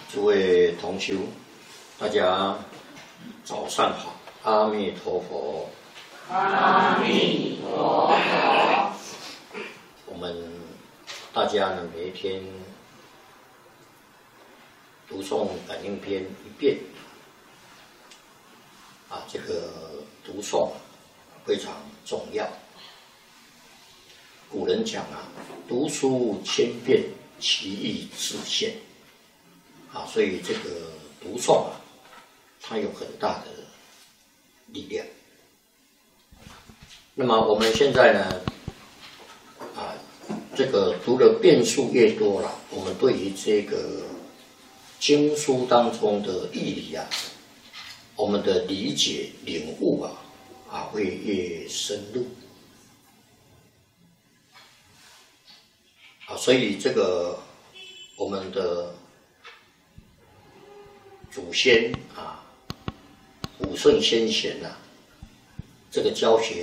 诸位同修，大家早上好，阿弥陀佛。 阿弥陀佛。 我们大家呢，每一天读诵感应篇一遍，这个读诵非常重要。古人讲读书千遍，其义自现。所以这个读诵它有很大的力量。那么我们现在呢，这个读的遍数越多了，我们对于这个经书当中的义理我们的理解领悟会越深入。所以这个我们的祖先古圣先贤这个教学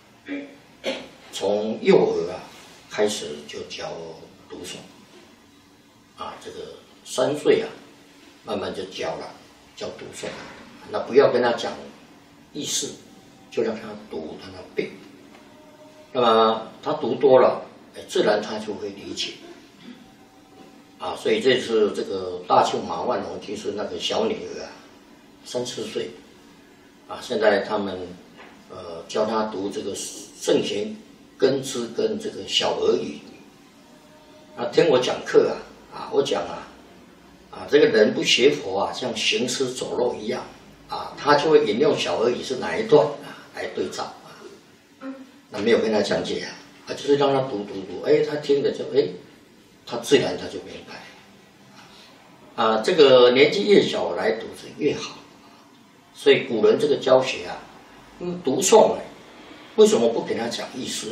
从幼儿开始就教读诵这个3岁慢慢就教了，教读诵。那不要跟他讲意思，就让他读，让他背。那么他读多了，自然他就会理解。所以这次这个大庆马万龙就是那个小女儿3、4岁现在他们教他读这个圣贤根知跟这个小儿语。听我讲课我讲这个人不学佛像行尸走肉一样他就会引用小儿语是哪一段来对照那没有跟他讲解就是让他读，他听了就他自然他就明白这个年纪越小来读是越好。所以古人这个教学读诵为什么不给他讲意思？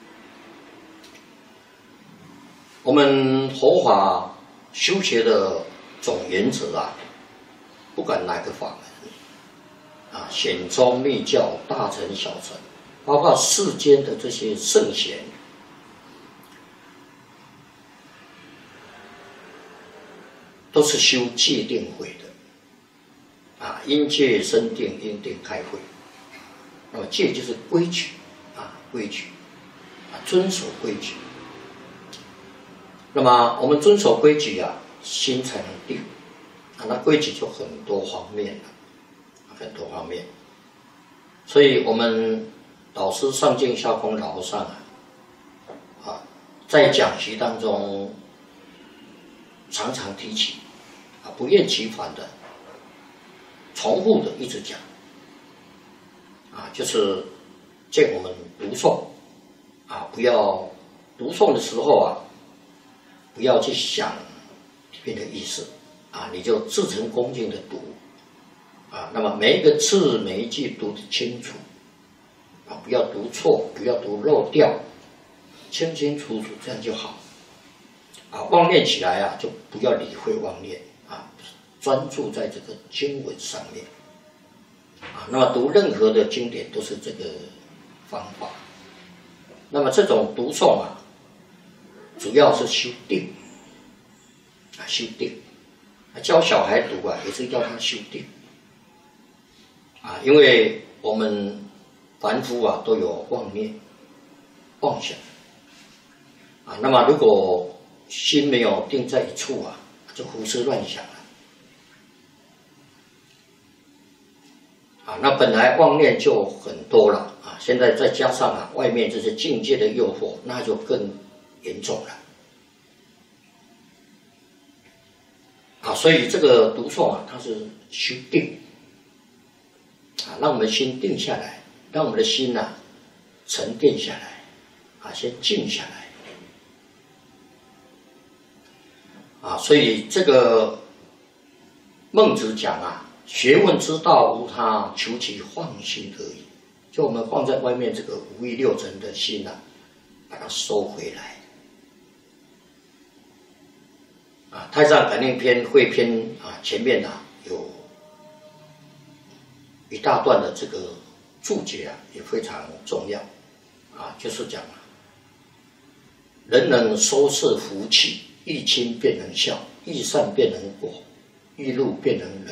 我们佛法修学的总原则不管哪个法门显宗密教大乘小乘，包括世间的这些圣贤，都是修戒定慧的因戒生定，因定开慧。那么戒就是规矩规矩遵守规矩。那么我们遵守规矩心才能定那规矩就很多方面了，很多方面。所以我们导师上净下空老和尚在讲习当中常常提起不厌其烦的重复的一直讲就是见我们读诵不要读诵的时候不要去想里面的意思你就至诚恭敬的读那么每一个字每一句读得清楚不要读错，不要读漏掉，清清楚楚，这样就好妄念起来就不要理会妄念专注在这个经文上面那么读任何的经典都是这个方法。那么这种读诵主要是修定修定教小孩读也是要他修定因为我们凡夫都有妄念妄想那么如果心没有定在一处就胡思乱想了那本来妄念就很多了现在再加上外面这些境界的诱惑，那就更严重了所以这个读诵它是修定让我们心定下来，让我们的心沉淀下来先静下来所以这个孟子讲学问之道无他，求其放心而已。就我们放在外面这个五欲六尘的心把它收回来太上感应篇汇篇前面有一大段的这个注解也非常重要就是讲人能收摄福气，一亲便能孝，一善便能果， 玉露变成人